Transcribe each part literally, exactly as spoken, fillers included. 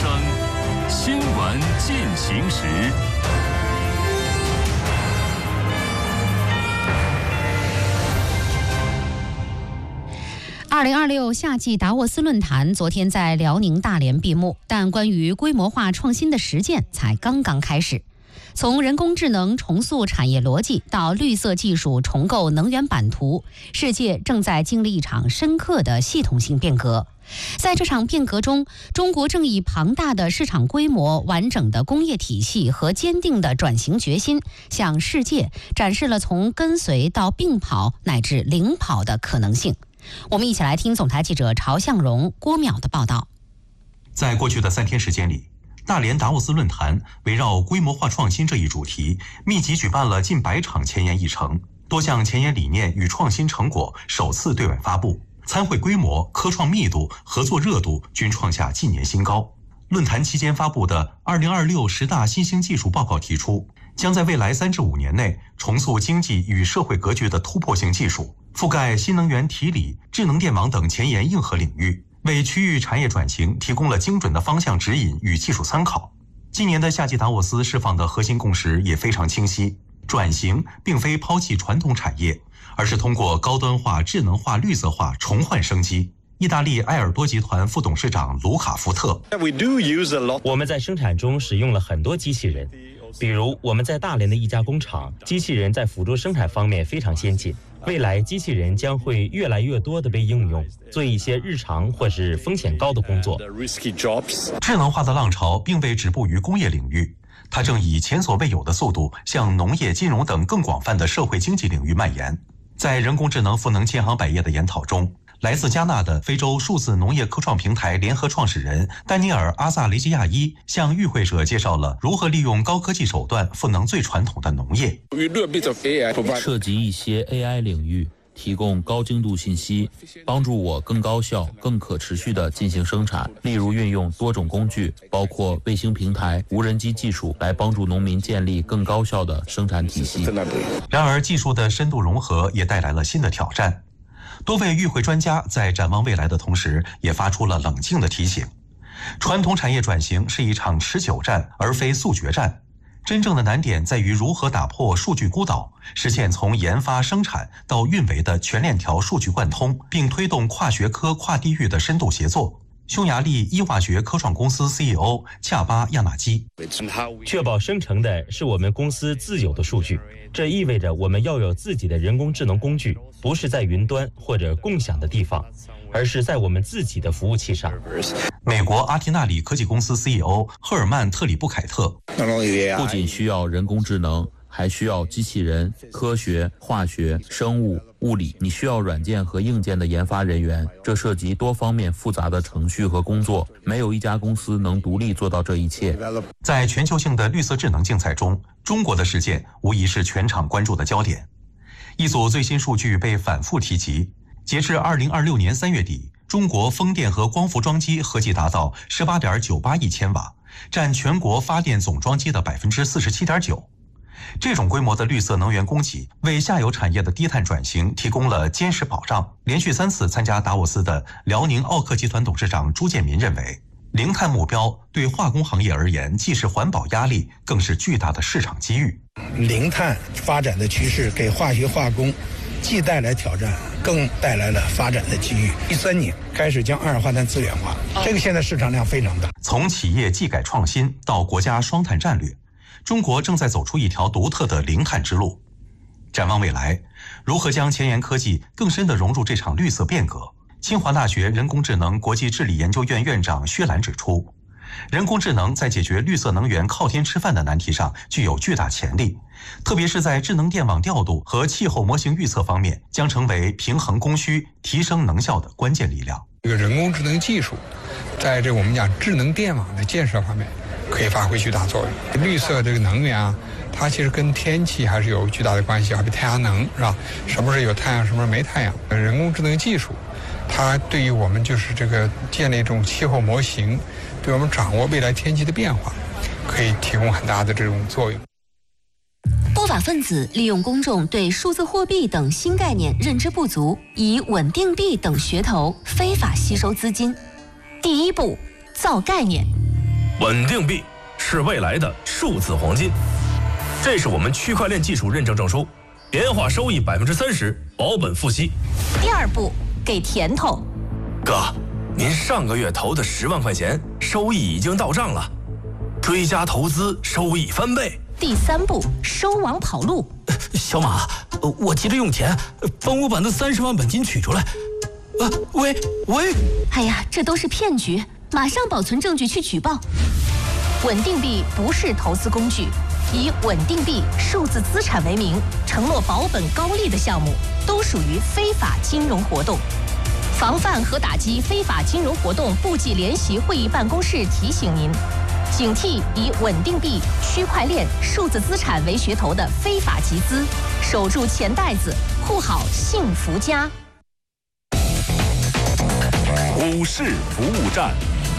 声，新闻进行时。 二零二六夏季达沃斯论坛昨天在辽宁大连闭幕，但关于规模化创新的实践才刚刚开始。从人工智能重塑产业逻辑到绿色技术重构能源版图，世界正在经历一场深刻的系统性变革。在这场变革中，中国正以庞大的市场规模、完整的工业体系和坚定的转型决心，向世界展示了从跟随到并跑乃至领跑的可能性。我们一起来听总台记者曹向荣、郭淼的报道。 在过去的三天时间里，大连达沃斯论坛围绕规模化创新这一主题，密集举办了近百场前沿议程，多项前沿理念与创新成果首次对外发布，参会规模、科创密度、合作热度均创下近年新高。论坛期间发布的二零二六十大新兴技术报告提出，将在未来三至五年内重塑经济与社会格局的突破性技术，覆盖新能源提锂、智能电网等前沿硬核领域，为区域产业转型提供了精准的方向指引与技术参考。今年的夏季达沃斯释放的核心共识也非常清晰，转型并非抛弃传统产业，而是通过高端化、智能化、绿色化重焕生机。意大利埃尔多集团副董事长卢卡福特， 我们在生产中使用了很多机器人，比如我们在大连的一家工厂，机器人在辅助生产方面非常先进。未来机器人将会越来越多地被应用，做一些日常或是风险高的工作。 智能化的浪潮并未止步于工业领域，它正以前所未有的速度向农业、金融等更广泛的社会经济领域蔓延。在人工智能赋能千行百业的研讨中，来自加纳的非洲数字农业科创平台联合创始人丹尼尔·阿萨雷基亚伊向与会者介绍了如何利用高科技手段赋能最传统的农业。 涉及一些 A I 领域，提供高精度信息，帮助我更高效、更可持续地进行生产。例如运用多种工具，包括卫星平台、无人机技术，来帮助农民建立更高效的生产体系。 然而，技术的深度融合也带来了新的挑战。多位与会专家在展望未来的同时，也发出了冷静的提醒：传统产业转型是一场持久战，而非速决战。真正的难点在于如何打破数据孤岛，实现从研发、生产到运维的全链条数据贯通，并推动跨学科、跨地域的深度协作。匈牙利伊化学科创公司 C E O 恰巴亚纳基， 确保生成的是我们公司自有的数据，这意味着我们要有自己的人工智能工具，不是在云端或者共享的地方，而是在我们自己的服务器上。 美国阿提纳里科技公司 C E O 赫尔曼特里布凯特， 不仅需要人工智能，还需要机器人、科学、化学、生物、物理，你需要软件和硬件的研发人员，这涉及多方面复杂的程序和工作，没有一家公司能独立做到这一切。 在全球性的绿色智能竞赛中，中国的实践无疑是全场关注的焦点。一组最新数据被反复提及，截至二零二六年三月底，中国风电和光伏装机合计达到 十八点九八亿千瓦，占全国发电总装机的 百分之四十七点九。这种规模的绿色能源供给为下游产业的低碳转型提供了坚实保障。连续三次参加达沃斯的辽宁奥克集团董事长朱建民认为，零碳目标对化工行业而言既是环保压力，更是巨大的市场机遇。 零碳发展的趋势给化学化工既带来挑战，更带来了发展的机遇。第三年开始将二氧化碳资源化，这个现在市场量非常大。 从企业技改创新到国家双碳战略，中国正在走出一条独特的零碳之路。展望未来，如何将前沿科技更深地融入这场绿色变革？清华大学人工智能国际治理研究院院长薛兰指出，人工智能在解决绿色能源靠天吃饭的难题上具有巨大潜力，特别是在智能电网调度和气候模型预测方面，将成为平衡供需、提升能效的关键力量。 这个人工智能技术，在这我们讲智能电网的建设方面，可以发挥巨大作用。绿色这个能源啊，它其实跟天气还是有巨大的关系，好比太阳能是吧？什么时候有太阳，什么时候没太阳？人工智能技术，它对于我们就是这个建立一种气候模型，对我们掌握未来天气的变化，可以提供很大的这种作用。 不法分子利用公众对数字货币等新概念认知不足，以稳定币等噱头非法吸收资金。第一步，造概念。 稳定币是未来的数字黄金，这是我们区块链技术认证证书，年化收益百分之三十，保本付息。 第二步，给甜头。 哥，您上个月投的十万块钱，收益已经到账了，追加投资，收益翻倍。 第三步，收网跑路。 小马，我急着用钱，帮我把那三十万本金取出来。呃，喂喂， 哎呀，这都是骗局，马上保存证据去举报。稳定币不是投资工具，以稳定币、数字资产为名，承诺保本高利的项目，都属于非法金融活动。防范和打击非法金融活动部际联席会议办公室提醒您，警惕以稳定币、区块链、数字资产为噱头的非法集资，守住钱袋子，护好幸福家。 股市服务站，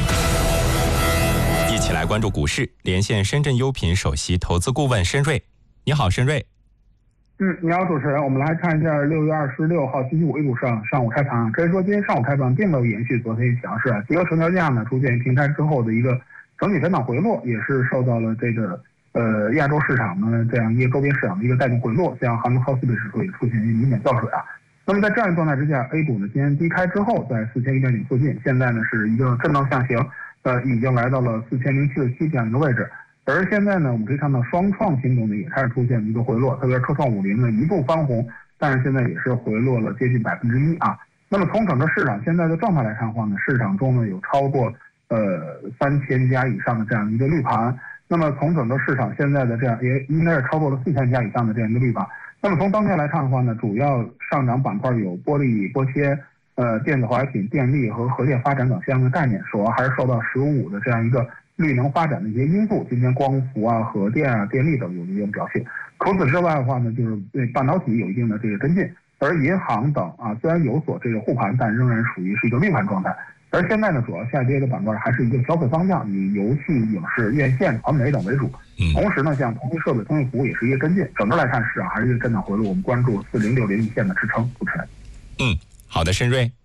一起来关注股市，连线深圳优品首席投资顾问申瑞。你好，申瑞。 嗯，你好，主持人。我们来看一下六月二十六号星期五 A 股上上午开盘。可以说今天上午开盘并没有延续昨天强势啊，集合成交价呢出现平台之后的一个整体震荡回落，也是受到了这个呃亚洲市场呢这样一个周边市场的一个带动回落，像杭州靠四倍指数也出现明显跳水啊。那么在这样的状态之下 ，A 股呢今天低开之后在四千一百点附近，现在呢是一个震荡下行，呃已经来到了四千零七十七这样一个位置。而现在呢，我们可以看到双创品种呢也开始出现一个回落，特别是科创五零呢一度翻红，但是现在也是回落了接近百分之一啊。那么从整个市场现在的状态来看的话呢，市场中呢有超过呃三千家以上的这样一个绿盘。那么从整个市场现在的这样也应该是超过了四千家以上的这样一个绿盘。那么从当前来看的话呢，主要上涨板块有玻璃、玻切、呃电子化品、电力和核电发展等相关的概念，主要还是受到“十五五”的这样一个绿能发展的一些因素，今天光伏啊、核电啊、电力等有一定表现。除此之外的话呢，就是对半导体有一定的这个跟进，而银行等啊虽然有所这个护盘，但仍然属于是一个绿盘状态。而现在呢，主要下跌的板块还是一个消费方向，以游戏、影视、院线、传媒等为主。同时呢，像通信设备、通信服务也是一个跟进。整个来看，市场还是一个震荡回落，我们关注四零六零一线的支撑。主持人， 嗯，好的，申瑞。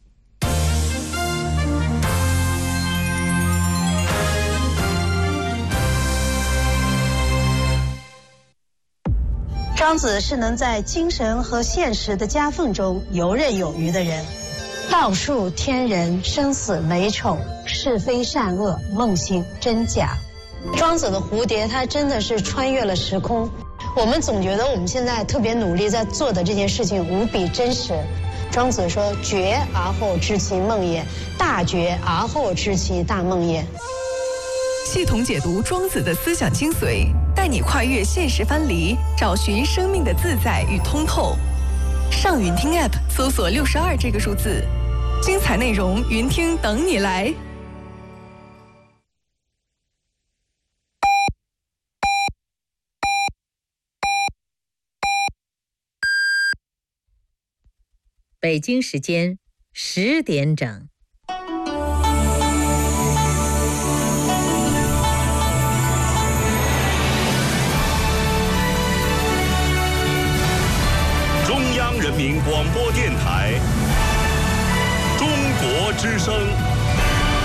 庄子是能在精神和现实的夹缝中游刃有余的人。道术天人，生死美丑，是非善恶，梦醒真假。庄子的蝴蝶，它真的是穿越了时空。我们总觉得我们现在特别努力在做的这件事情无比真实。庄子说：“觉而后知其梦也，大觉而后知其大梦也。” 系统解读庄子的思想精髓，带你跨越现实藩篱，找寻生命的自在与通透。上云听 App 搜索六十二这个数字，精彩内容云听等你来。 北京时间十点整。 中央人民广播电台，中国之声。